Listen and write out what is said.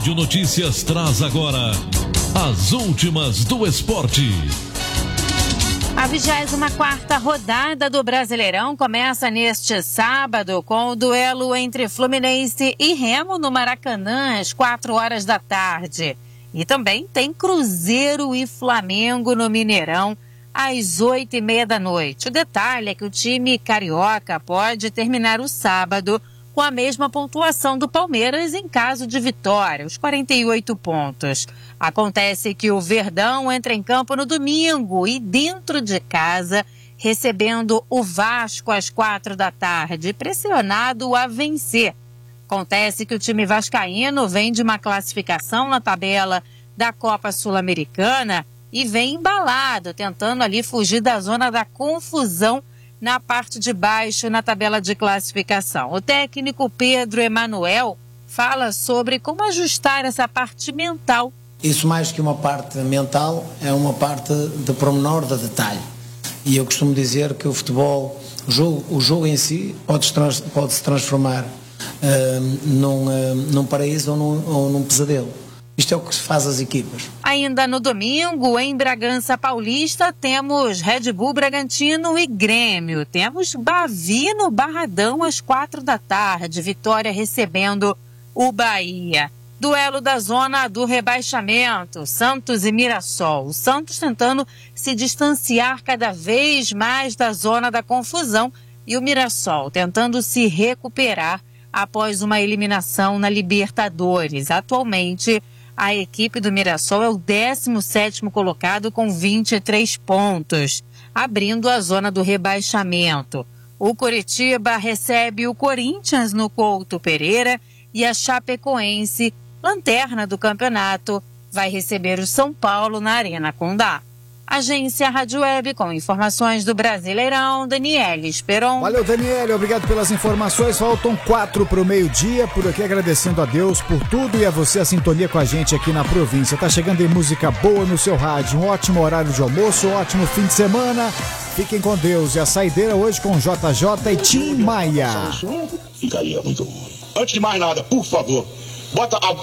Rádio Notícias traz agora as últimas do esporte. A 24ª rodada do Brasileirão começa neste sábado com o duelo entre Fluminense e Remo no Maracanã às 4 da tarde. E também tem Cruzeiro e Flamengo no Mineirão às 8h30 da noite. O detalhe é que o time carioca pode terminar o sábado com a mesma pontuação do Palmeiras em caso de vitória, os 48 pontos. Acontece que o Verdão entra em campo no domingo e dentro de casa, recebendo o Vasco às 4 da tarde, pressionado a vencer. Acontece que o time vascaíno vem de uma classificação na tabela da Copa Sul-Americana e vem embalado, tentando ali fugir da zona da confusão na parte de baixo na tabela de classificação. O técnico Pedro Emanuel fala sobre como ajustar essa parte mental. Isso, mais que uma parte mental, é uma parte de pormenor, de detalhe. E eu costumo dizer que o futebol, o jogo em si, pode se transformar num paraíso ou num pesadelo. Isto é o que faz as equipas. Ainda no domingo, em Bragança Paulista, temos Red Bull Bragantino e Grêmio. Temos Bavi no Barradão às 4 da tarde. Vitória recebendo o Bahia. Duelo da zona do rebaixamento, Santos e Mirassol. O Santos tentando se distanciar cada vez mais da zona da confusão e o Mirassol tentando se recuperar após uma eliminação na Libertadores. Atualmente, a equipe do Mirassol é o 17º colocado com 23 pontos, abrindo a zona do rebaixamento. O Coritiba recebe o Corinthians no Couto Pereira e a Chapecoense, lanterna do campeonato, vai receber o São Paulo na Arena Condá. Agência Rádio Web com informações do Brasileirão, Daniele Esperon. Valeu, Daniele, obrigado pelas informações. Faltam 4 para o meio-dia, por aqui agradecendo a Deus por tudo e a você a sintonia com a gente aqui na província. Tá chegando em música boa no seu rádio, um ótimo horário de almoço, um ótimo fim de semana. Fiquem com Deus. E a saideira hoje com JJ e Tim Maia. Ficaria muito bom. Antes de mais nada, por favor, bota a